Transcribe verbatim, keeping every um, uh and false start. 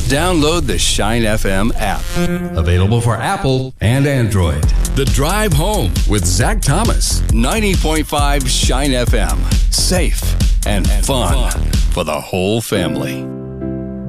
Download the Shine F M app. Available for Apple and Android. The Drive Home with Zach Thomas. ninety point five Shine F M. Safe and fun for the whole family.